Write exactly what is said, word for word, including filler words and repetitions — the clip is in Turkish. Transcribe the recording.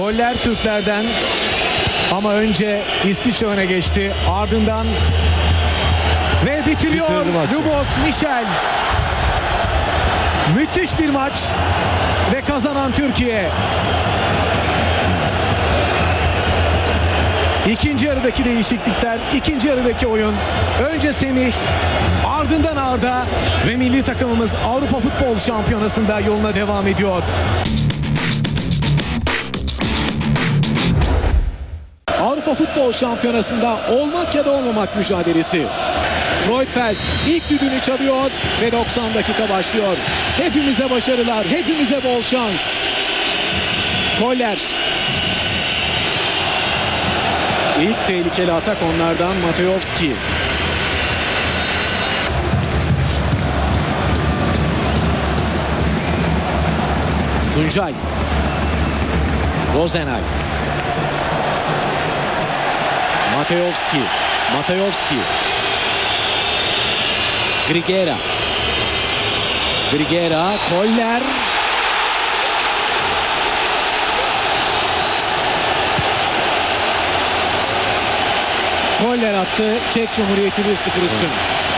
Goller Türklerden ama önce İsviçre öne geçti. Ardından ve bitiriyor Lubos Michel. Müthiş bir maç ve kazanan Türkiye. İkinci yarıdaki değişiklikler, ikinci yarıdaki oyun. Önce Semih, ardından Arda ve milli takımımız Avrupa Futbol Şampiyonası'nda yoluna devam ediyor. Avrupa Futbol Şampiyonası'nda olmak ya da olmamak mücadelesi. Kreuzfeld ilk düdüğünü çalıyor ve doksan dakika başlıyor. Hepimize başarılar, hepimize bol şans. Koller. İlk tehlikeli atak onlardan Matejovski. Tuncay. Rozenay. Matejovski. Matejovski. Grigera. Grigera. Koller. Koller attı. Çek Cumhuriyeti bir sıfır üstün.